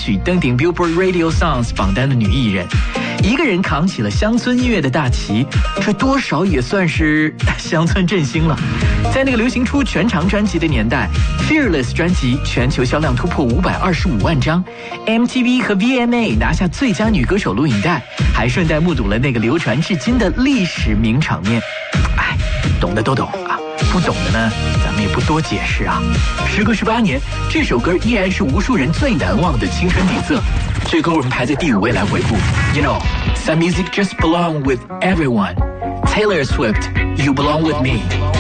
曲登顶 Billboard Radio Songs 榜单的女艺人，一个人扛起了乡村音乐的大旗，这多少也算是乡村振兴了。在那个流行出全长专辑的年代， Fearless 专辑全球销量突破525万张， MTV 和 VMA 拿下最佳女歌手录影带，还顺带目睹了那个流传至今的历史名场面。哎，懂的都懂啊，不懂的呢，咱们也不多解释啊。时隔18年，这首歌依然是无数人最难忘的青春底色。这歌我们排在第5位来回顾。You know, some music just belong with everyone. Taylor Swift, You Belong With Me.